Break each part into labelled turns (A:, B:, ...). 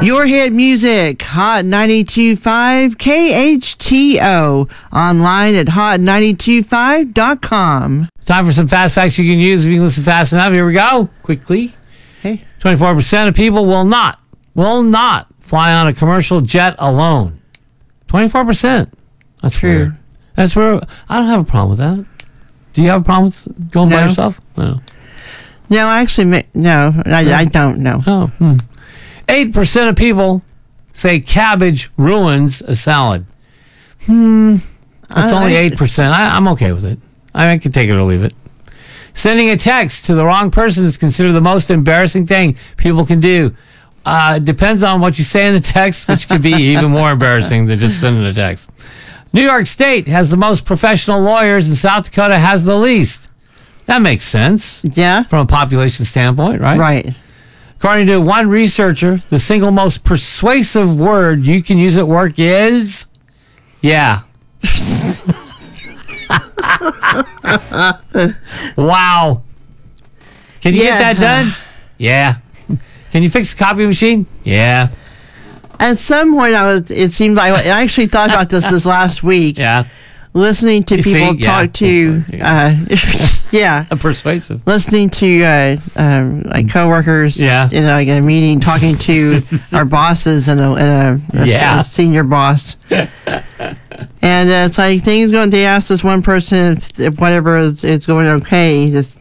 A: Your hit music, Hot 92.5 KHTO. Online at hot925.com.
B: Time for some fast facts you can use if you can listen fast enough. Here we go. Quickly.
A: Hey.
B: 24% of people will not fly on a commercial jet alone. 24%. That's
A: True.
B: weird. That's where I don't have a problem with that. Do you have a problem with going by
A: No.
B: yourself? No.
A: No, actually, no. I don't know.
B: Oh. 8% of people say cabbage ruins a salad. That's only 8%. I'm okay with it. I can take it or leave it. Sending a text to the wrong person is considered the most embarrassing thing people can do. Depends on what you say in the text, which could be even more embarrassing than just sending a text. New York State has the most professional lawyers and South Dakota has the least. That makes sense.
A: Yeah?
B: From a population standpoint, right?
A: Right.
B: According to one researcher, the single most persuasive word you can use at work is, yeah. Wow. Can you get that done? Yeah. Can you fix the copy machine? Yeah.
A: At some point, it seemed like I actually thought about this last week.
B: Yeah.
A: Listening to people talk to,
B: Persuasive.
A: listening to like coworkers,
B: Yeah.
A: in like a meeting, talking to our bosses and a senior boss, and it's like things going. They asked this one person if whatever it's going okay. This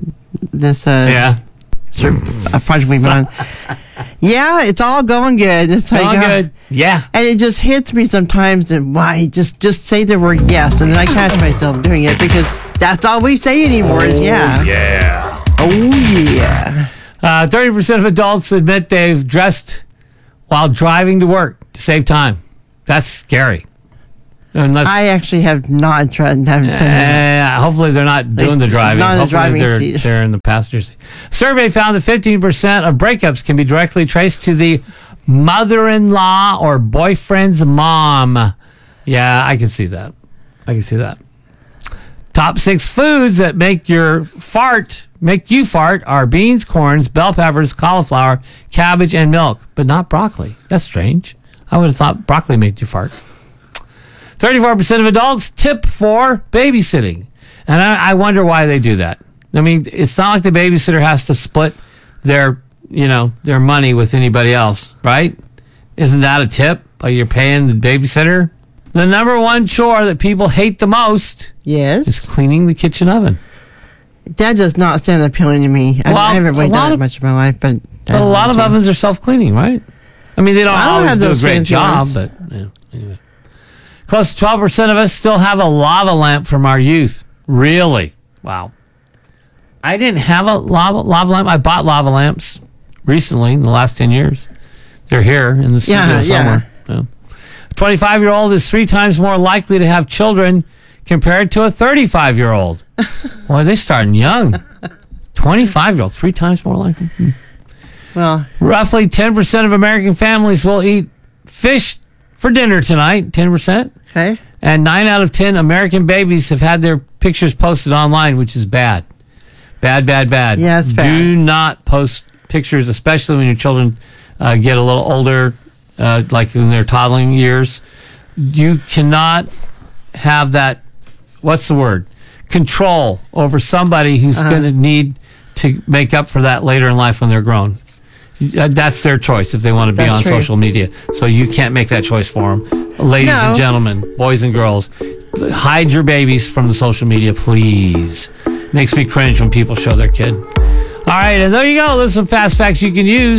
A: project we've done. Yeah, it's all going good. It's like,
B: all good. Yeah.
A: And it just hits me sometimes. And why just say the word yes, and then I catch myself doing it because that's all we say anymore. Is yeah.
B: Yeah.
A: Oh yeah.
B: 30% of adults admit they've dressed while driving to work to save time. That's scary. Unless
A: I actually have not tried.
B: hopefully they're not doing the driving.
A: Not in the
B: Hopefully
A: driving seat.
B: they're in the passenger seat. Survey found that 15% of breakups can be directly traced to the mother-in-law or boyfriend's mom. Yeah, I can see that. Top 6 foods that make you fart are beans, corns, bell peppers, cauliflower, cabbage, and milk, but not broccoli. That's strange. I would have thought broccoli made you fart. 34% of adults tip for babysitting. And I wonder why they do that. I mean, it's not like the babysitter has to split their money with anybody else, right? Isn't that a tip? Like you're paying the babysitter? The number one chore that people hate the most is cleaning the kitchen oven.
A: That does not sound appealing to me. I haven't really done it much in my life, but
B: a lot of ovens are self-cleaning, right? I mean, they don't always do a great job, but anyway. Close to 12% of us still have a lava lamp from our youth. Really? Wow. I didn't have a lava lamp. I bought lava lamps recently in the last 10 years. They're here in the studio somewhere. Yeah. A 25-year-old is 3 times more likely to have children compared to a 35-year-old. Boy, they're starting young. 25-year-old, 3 times more likely.
A: Well,
B: roughly 10% of American families will eat fish for dinner tonight. 10%.
A: Okay.
B: And 9 out of 10 American babies have had their pictures posted online, which is bad. Bad.
A: Yeah, it's bad.
B: Do not post pictures, especially when your children get a little older, like in their toddling years. You cannot have that, what's the word? Control over somebody who's going to need to make up for that later in life when they're grown. That's their choice if they want to be on social media. So you can't make that choice for them. Ladies and gentlemen, boys and girls, hide your babies from the social media, please. Makes me cringe when people show their kid. All right, and there you go. There's some fast facts you can use.